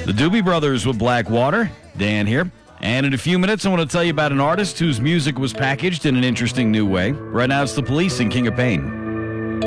The Doobie Brothers with Blackwater. Dan here. And in a few minutes, I want to tell you about an artist whose music was packaged in an interesting new way. Right now, it's The Police and King of Pain.